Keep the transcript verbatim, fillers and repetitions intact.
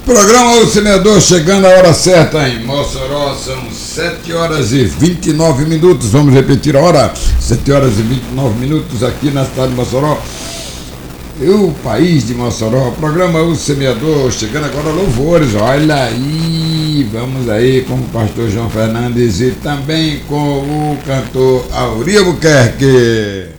Programa O Semeador, chegando a hora certa em Mossoró, são sete horas e vinte e nove minutos, vamos repetir a hora, sete horas e vinte e nove minutos aqui na cidade de Mossoró, e o país de Mossoró. Programa O Semeador, chegando agora louvores, olha aí, vamos aí com o pastor João Fernandes e também com o cantor Auri Albuquerque.